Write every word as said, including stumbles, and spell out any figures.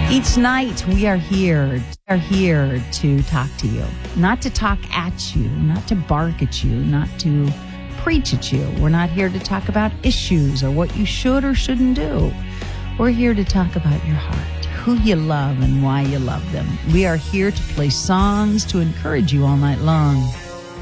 Each night we are here, are here to talk to you, not to talk at you, not to bark at you, not to preach at you. We're not here to talk about issues or what you should or shouldn't do. We're here to talk about your heart, who you love and why you love them. We are here to play songs to encourage you all night long.